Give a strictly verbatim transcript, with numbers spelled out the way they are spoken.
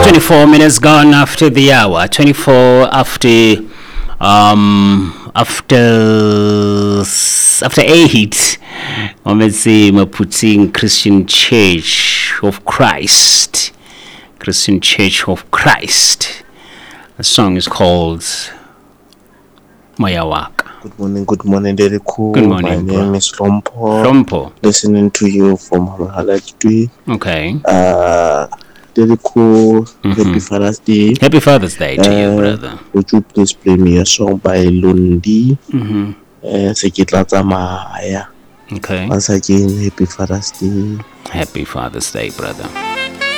twenty-four minutes gone after the hour. twenty-four after um after after eight. Let's see, Maputing Christian Church of Christ. Christian Church of Christ. The song is called Mayawaka. Good morning, good morning, Deriku. Good morning, My bro. name is Lompo. Lompo. Listening to you from Halajtui. Okay. Uh, Deriku, Mhm. Happy Father's Day. Happy Father's Day to you, Uh, brother. Would you please play me a song by Lundi? Mm-hmm. Uh, Sekitla Tsamaya. Okay. Once again, Happy Father's Day. Happy Father's Day, brother.